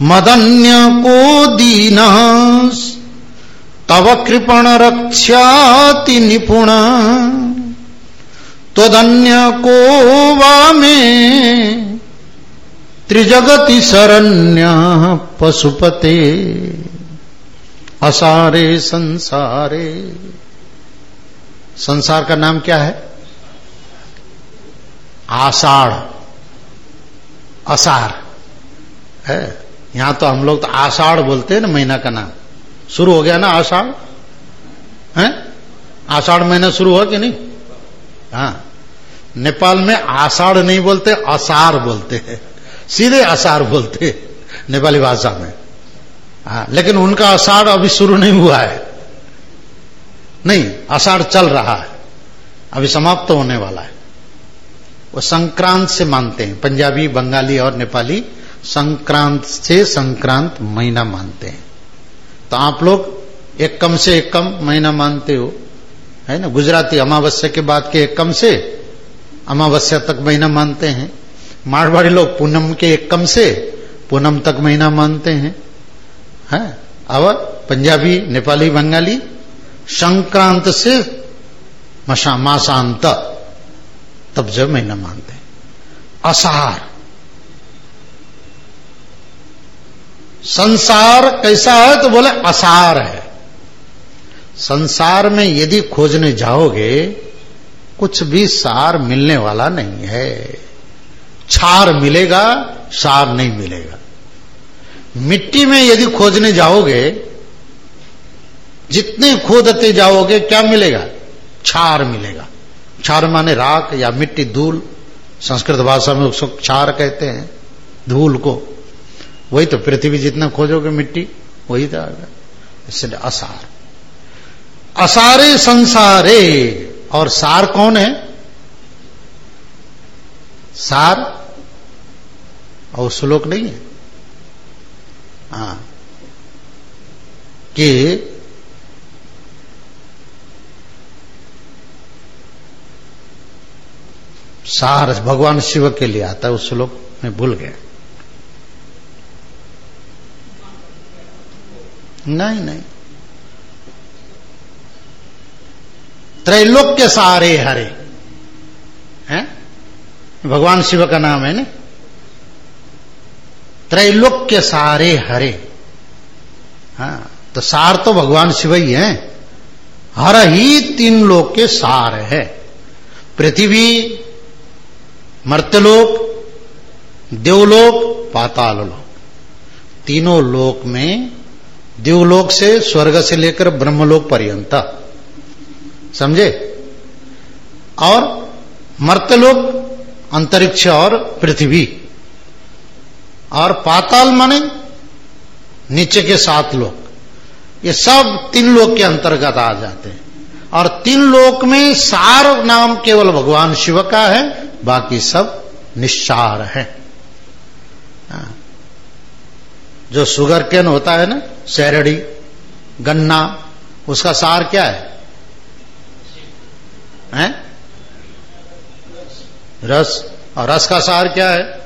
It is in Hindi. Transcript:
मदन्य को दीना तव कृपण रक्षाति निपुण त्वदन्य को वामे त्रिजगति शरण्य पशुपते असारे संसारे। संसार का नाम क्या है? आषाढ़, असार है। यहां तो हम लोग तो आषाढ़ बोलते हैं ना, महीना का नाम शुरू हो गया ना आषाढ़ है। आषाढ़ महीना शुरू हुआ कि नहीं? हाँ, नेपाल में आषाढ़ नहीं बोलते, असार बोलते हैं, सीधे असार बोलते हैं नेपाली भाषा में। हाँ, लेकिन उनका आषाढ़ अभी शुरू नहीं हुआ है, नहीं, आषाढ़ चल रहा है, अभी समाप्त तो होने वाला है। वो संक्रांत से मानते हैं, पंजाबी, बंगाली और नेपाली संक्रांत से संक्रांत महीना मानते हैं। तो आप लोग एकम से एकम महीना मानते हो, है ना। गुजराती अमावस्या के बाद के एकम से अमावस्या तक महीना मानते हैं। मारवाड़ी लोग पूनम के एकम से पूनम तक महीना मानते हैं, है। और पंजाबी, नेपाली, बंगाली संक्रांत से मासांत तब जब महीना मानते हैं। असार, संसार कैसा है तो बोले असार है। संसार में यदि खोजने जाओगे कुछ भी सार मिलने वाला नहीं है। छार मिलेगा, सार नहीं मिलेगा। मिट्टी में यदि खोजने जाओगे, जितने खोदते जाओगे क्या मिलेगा? छार मिलेगा। छार माने राख या मिट्टी, धूल, संस्कृत भाषा में उसको छार कहते हैं, धूल को। वही तो पृथ्वी जितना खोजोगे मिट्टी वही तो आएगा, इसलिए असार। असारे संसारे। और सार कौन है? सार और श्लोक नहीं है, हाँ, कि सार भगवान शिव के लिए आता है, उस श्लोक में भूल गए। नहीं, त्रैलोक्य सारे हरे हैं, भगवान शिव का नाम है ना। त्रैलोक्य सारे हरे, हाँ, तो सार तो भगवान शिव ही है। हर ही तीन लोक के सार है। पृथ्वी, मर्त्यलोक, देवलोक, पाताल लोक। तीनों लोक में, देवलोक से, स्वर्ग से लेकर ब्रह्मलोक पर्यंत, समझे। और मर्त्यलोक, अंतरिक्ष और पृथ्वी, और पाताल माने नीचे के 7 लोक, ये सब 3 लोक के अंतर्गत आ जाते हैं। और 3 लोक में सार नाम केवल भगवान शिव का है, बाकी सब निस्सार है। जो शुगर केन होता है ना, शहरड़ी, गन्ना, उसका सार क्या है? हैं? रस। और रस का सार क्या है?